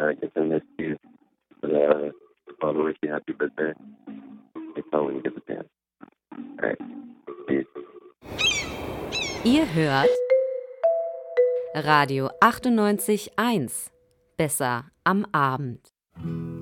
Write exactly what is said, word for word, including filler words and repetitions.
I get to miss you. But uh, I want to wish you happy birthday. I call when you get the chance. All right. Peace. Ihr hört Radio achtundneunzig Komma eins. Besser am Abend.